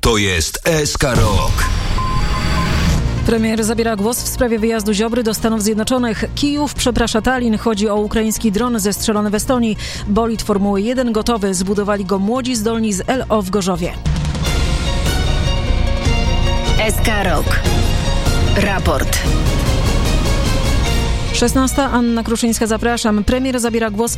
To jest SK Rok. Premier zabiera głos w sprawie wyjazdu Ziobry do Stanów Zjednoczonych. Kijów przeprasza Tallin. Chodzi o ukraiński dron zestrzelony w Estonii. Bolid Formuły 1 gotowy. Zbudowali go młodzi zdolni z LO w Gorzowie. SK Rok. Raport. 16. Anna Kruszyńska, zapraszam. Premier zabiera głos